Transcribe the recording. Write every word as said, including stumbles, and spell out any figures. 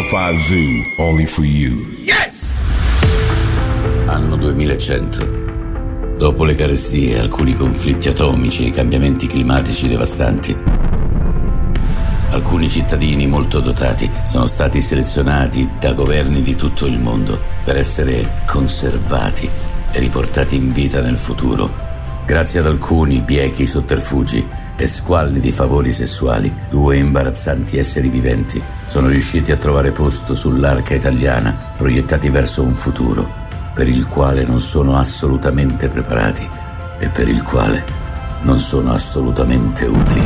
Alpha Zoo, only for you. Yes! Anno duemilacento. Dopo le carestie, alcuni conflitti atomici e i cambiamenti climatici devastanti, alcuni cittadini molto dotati sono stati selezionati da governi di tutto il mondo per essere conservati e riportati in vita nel futuro. Grazie ad alcuni biechi sotterfugi e squallidi favori sessuali, due imbarazzanti esseri viventi sono riusciti a trovare posto sull'arca italiana, proiettati verso un futuro per il quale non sono assolutamente preparati e per il quale non sono assolutamente utili.